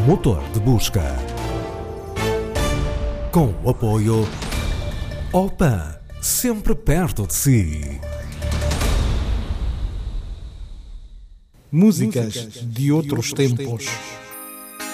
motor de busca. Com o apoio Opan, sempre perto de si. Músicas de outros tempos,